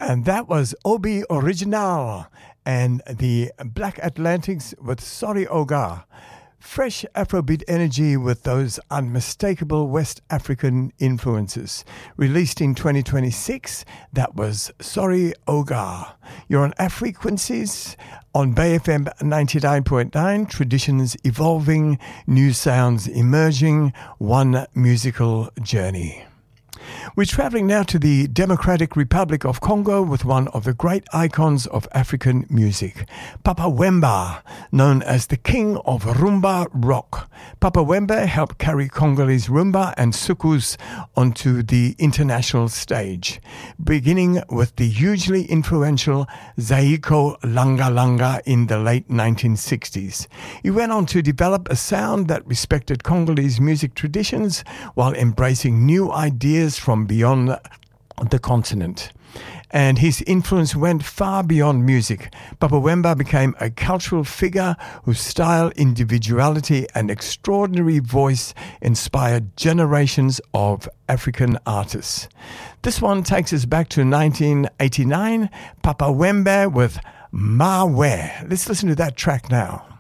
And that was Obi Original and the Black Atlantics with Sorry Oga. Fresh Afrobeat energy with those unmistakable West African influences. Released in 2026, that was Sorry Oga. You're on Frequencies on Bay FM 99.9. Traditions evolving, new sounds emerging, one musical journey. We're traveling now to the Democratic Republic of Congo with one of the great icons of African music, Papa Wemba, known as the King of Rumba Rock. Papa Wemba helped carry Congolese rumba and soukous onto the international stage, beginning with the hugely influential Zaiko Langa Langa in the late 1960s. He went on to develop a sound that respected Congolese music traditions while embracing new ideas from beyond the continent. And his influence went far beyond music. Papa Wemba became a cultural figure whose style, individuality, and extraordinary voice inspired generations of African artists. This one takes us back to 1989, Papa Wemba with Mawe. Let's listen to that track now.